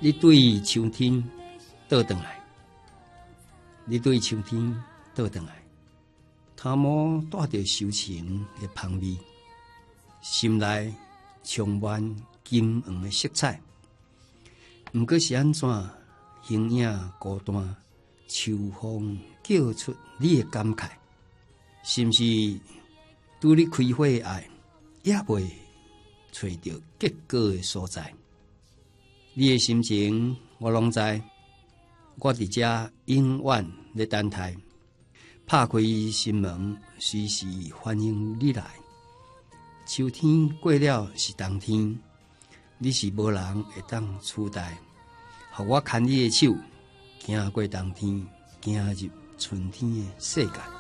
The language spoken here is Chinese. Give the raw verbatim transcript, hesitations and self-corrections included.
你对秋天倒转来，你对秋天倒转来，头毛带着柔情的香味，心内充满金黄的色彩。毋过是安怎，形影孤单，秋风叫出你的感慨，是毋是拄你开花的爱，也未找到结果的所在？你的心情我拢知，我伫遮永远咧等待，拍开心门，随时欢迎你来。秋天过了是冬天，你是无人会当取代，互我牵你的手，行过冬天，行入春天的世界。